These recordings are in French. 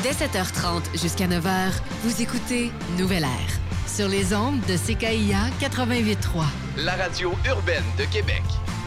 Dès 7h30 jusqu'à 9h, vous écoutez Nouvelle Air sur les ondes de CKIA 88.3. La radio urbaine de Québec.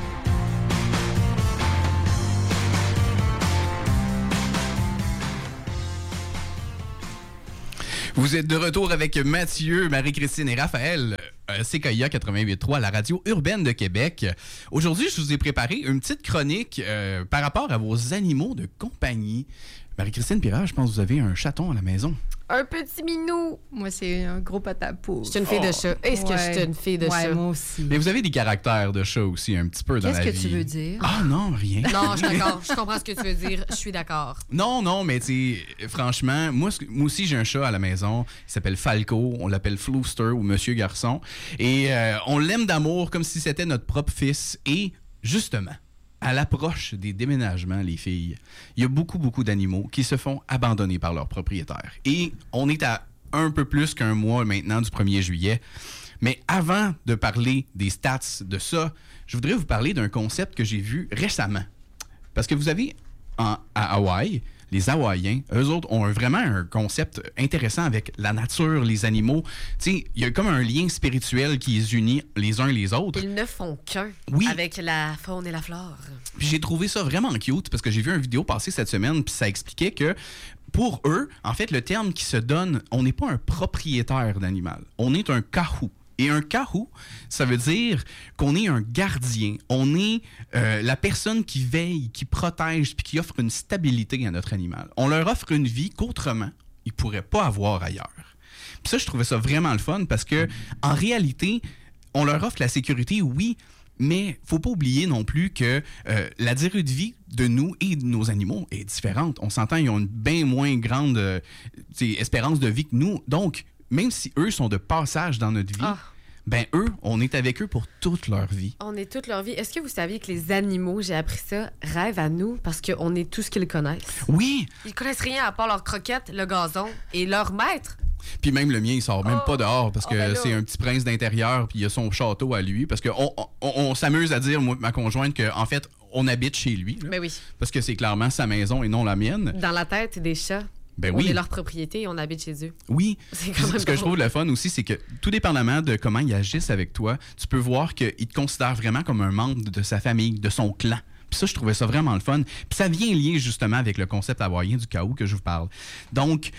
Vous êtes de retour avec Mathieu, Marie-Christine et Raphaël, CKIA 88.3, la radio urbaine de Québec. Aujourd'hui, je vous ai préparé une petite chronique par rapport à vos animaux de compagnie. Marie-Christine Pirard, je pense que vous avez un chaton à la maison. Un petit minou. Moi, c'est un gros patapou. Je suis une fille de chat. Est-ce que je suis une fille de chat? Moi aussi. Mais vous avez des caractères de chat aussi, un petit peu dans la vie. Qu'est-ce que tu veux dire? Ah non, rien. Non, je suis d'accord. Je comprends ce que tu veux dire. Je suis d'accord. Non, mais tu sais, franchement, moi aussi, j'ai un chat à la maison. Il s'appelle Falco. On l'appelle Flooster ou Monsieur Garçon. Et on l'aime d'amour comme si c'était notre propre fils. Et justement, à l'approche des déménagements, les filles, il y a beaucoup d'animaux qui se font abandonner par leurs propriétaires. Et on est à un peu plus qu'un mois maintenant du 1er juillet. Mais avant de parler des stats de ça, je voudrais vous parler d'un concept que j'ai vu récemment. Parce que vous avez, à Hawaï, les Hawaïens, eux autres ont vraiment un concept intéressant avec la nature, les animaux. Tu sais, il y a comme un lien spirituel qui les unit les uns les autres. Ils ne font qu'un avec la faune et la flore. Puis j'ai trouvé ça vraiment cute parce que j'ai vu une vidéo passer cette semaine puis ça expliquait que pour eux, en fait, le terme qui se donne, on n'est pas un propriétaire d'animal, on est un kahou. Et un kahou, ça veut dire qu'on est un gardien. On est la personne qui veille, qui protège, puis qui offre une stabilité à notre animal. On leur offre une vie qu'autrement, ils ne pourraient pas avoir ailleurs. Puis ça, je trouvais ça vraiment le fun parce que en réalité, on leur offre la sécurité, oui, mais faut pas oublier non plus que la durée de vie de nous et de nos animaux est différente. On s'entend, ils ont une bien moins grande espérance de vie que nous. Donc, même si eux sont de passage dans notre vie, ben eux, on est avec eux pour toute leur vie. On est toute leur vie. Est-ce que vous saviez que les animaux, j'ai appris ça, rêvent à nous parce qu'on est tout ce qu'ils connaissent? Oui! Ils connaissent rien à part leurs croquettes, le gazon et leur maître. Puis même le mien, il sort même pas dehors parce que c'est un petit prince d'intérieur puis il a son château à lui. Parce qu'on s'amuse à dire, moi ma conjointe, qu'en fait, on habite chez lui. Là, ben oui. Parce que c'est clairement sa maison et non la mienne. Dans la tête des chats. Ben on oui. est leur propriété et on habite chez eux. Oui. C'est quand même Ce que je trouve le fun aussi, c'est que tout dépendamment de comment ils agissent avec toi, tu peux voir qu'ils te considèrent vraiment comme un membre de sa famille, de son clan. Puis ça, je trouvais ça vraiment le fun. Puis ça vient lié justement avec le concept hawaïen du kahou que je vous parle. Donc,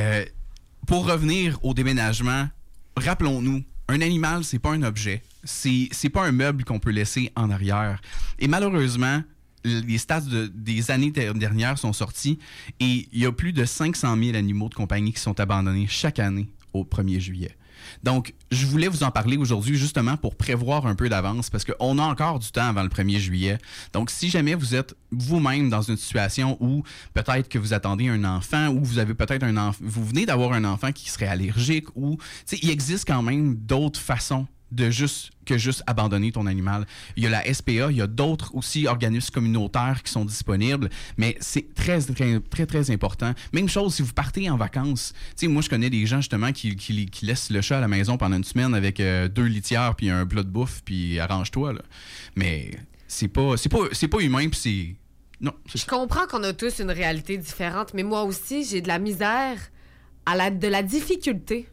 pour revenir au déménagement, rappelons-nous, un animal, c'est pas un objet. C'est pas un meuble qu'on peut laisser en arrière. Et malheureusement, les stats des années dernières sont sortis et il y a plus de 500 000 animaux de compagnie qui sont abandonnés chaque année au 1er juillet. Donc, je voulais vous en parler aujourd'hui justement pour prévoir un peu d'avance parce qu'on a encore du temps avant le 1er juillet. Donc, si jamais vous êtes vous-même dans une situation où peut-être que vous attendez un enfant ou vous avez peut-être un enfant, vous venez d'avoir un enfant qui serait allergique ou, tu sais, il existe quand même d'autres façons de juste abandonner ton animal. Il y a la SPA, il y a d'autres aussi organismes communautaires qui sont disponibles, mais c'est très important. Même chose si vous partez en vacances. Tu sais, moi, je connais des gens justement qui laissent le chat à la maison pendant une semaine avec 2 litières puis un plat de bouffe puis arrange-toi, là. Mais c'est pas humain puis c'est... Non. Je comprends qu'on a tous une réalité différente, mais moi aussi, j'ai de la misère, de la difficulté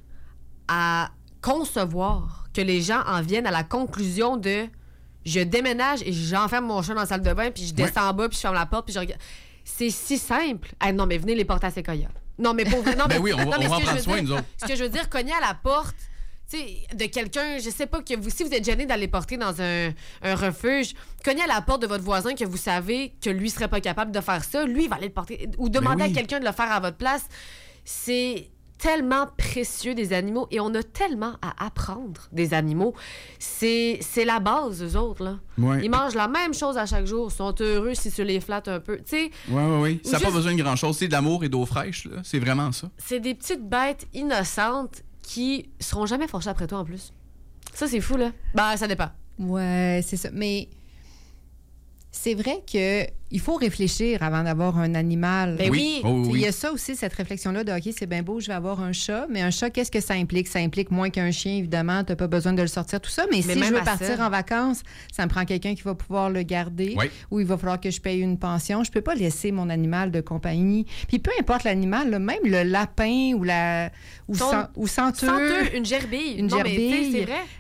à concevoir que les gens en viennent à la conclusion de je déménage et j'enferme mon chat dans la salle de bain puis je descends en bas puis je ferme la porte puis je regarde. C'est si simple. Hey, non, mais venez les porter à Sequoia. Non, mais pour vrai. Non, ben oui, on va en prendre soin, nous autres. Ce que je veux dire, cogner à la porte, tu sais, de quelqu'un, je sais pas, que vous, si vous êtes gêné d'aller porter dans un refuge, cognez à la porte de votre voisin que vous savez que lui serait pas capable de faire ça, lui, il va aller le porter. Ou demander à quelqu'un de le faire à votre place. C'est tellement précieux des animaux et on a tellement à apprendre des animaux. C'est la base, eux autres, là. Ouais. Ils mangent la même chose à chaque jour, sont heureux si tu les flattes un peu, tu sais. Oui. Ça n'a pas besoin de grand-chose. C'est de l'amour et d'eau fraîche, là. C'est vraiment ça. C'est des petites bêtes innocentes qui seront jamais fâchées après toi, en plus. Ça, c'est fou, là. Ben, ça dépend. Ouais, c'est ça. Mais c'est vrai que il faut réfléchir avant d'avoir un animal. Ben oui. Oh, Il oui. y a ça aussi, cette réflexion-là de « OK, c'est bien beau, je vais avoir un chat », mais un chat, qu'est-ce que ça implique? Ça implique moins qu'un chien, évidemment. Tu n'as pas besoin de le sortir, tout ça. Mais si même je veux à partir ça. en vacances, ça me prend quelqu'un qui va pouvoir le garder Oui. ou il va falloir que je paye une pension. Je peux pas laisser mon animal de compagnie. Puis peu importe l'animal, là, même le lapin ou centeux, Senteux, une gerbille. Une Non, mais tu sais, gerbille. c'est vrai.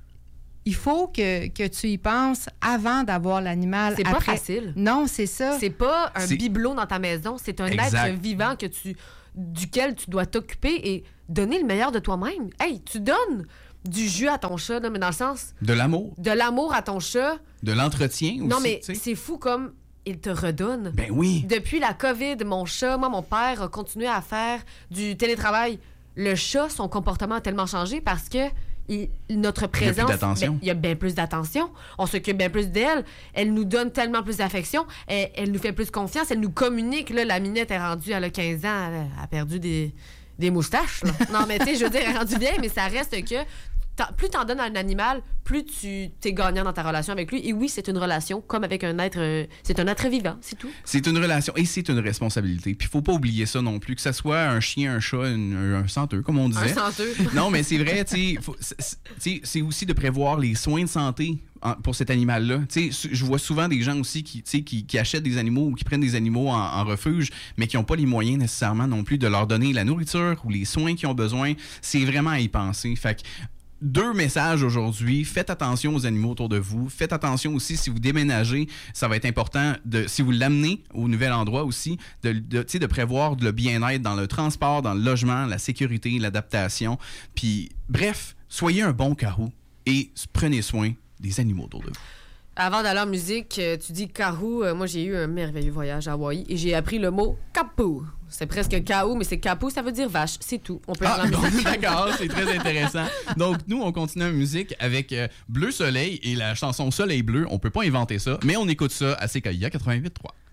il faut que tu y penses avant d'avoir l'animal. C'est pas Après... facile. Non, c'est ça. C'est pas un C'est- bibelot dans ta maison. C'est un Exact. être vivant duquel tu dois t'occuper et donner le meilleur de toi-même. Hey, tu donnes du jus à ton chat, là, mais dans le sens De l'amour, de l'amour à ton chat. de l'entretien aussi. Non, mais tu sais. c'est fou comme il te redonne. Ben oui. Depuis la COVID, mon chat, moi, mon père a continué à faire du télétravail. Le chat, son comportement a tellement changé parce que notre présence... d'attention. Il y a bien plus d'attention. On s'occupe bien plus d'elle. Elle nous donne tellement plus d'affection. Elle nous fait plus confiance. Elle nous communique. Là, la minette est rendue, elle a 15 ans. Elle a perdu des moustaches. Là. Non, mais tu sais, je veux dire, elle est rendue bien, mais ça reste que... Plus t'en donnes à un animal, plus tu t'es gagnant dans ta relation avec lui. Et oui, c'est une relation comme avec un être... c'est un être vivant, c'est tout. C'est une relation et c'est une responsabilité. Puis faut pas oublier ça non plus, que ce soit un chien, un chat, un senteux, comme on Un disait. senteux. Non, mais c'est vrai, tu sais, c'est aussi de prévoir les soins de santé pour cet animal-là. Tu sais, je vois souvent des gens aussi qui achètent des animaux ou qui prennent des animaux en refuge, mais qui n'ont pas les moyens nécessairement non plus de leur donner la nourriture ou les soins qu'ils ont besoin. C'est vraiment à y penser. Fait que 2 messages aujourd'hui. Faites attention aux animaux autour de vous. Faites attention aussi si vous déménagez. Ça va être important, si vous l'amenez au nouvel endroit aussi, de prévoir le bien-être dans le transport, dans le logement, la sécurité, l'adaptation. Puis, bref, soyez un bon carreau et prenez soin des animaux autour de vous. Avant d'aller en musique, tu dis Karoo. Moi, j'ai eu un merveilleux voyage à Hawaï et j'ai appris le mot Kapu. C'est presque K.O., mais c'est Kapu, ça veut dire vache. C'est tout. On peut aller en musique. D'accord, c'est très intéressant. Donc, nous, on continue en musique avec Bleu Soleil et la chanson Soleil Bleu. On peut pas inventer ça, mais on écoute ça à CKIA 88.3.